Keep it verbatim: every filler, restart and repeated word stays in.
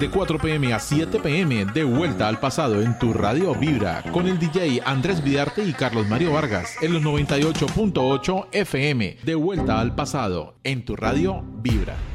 de cuatro p m a siete p m de Vuelta al Pasado en tu radio Vibra, con el D J Andrés Vidarte y Carlos Mario Vargas en los noventa y ocho punto ocho F M. De Vuelta al Pasado en tu radio Vibra.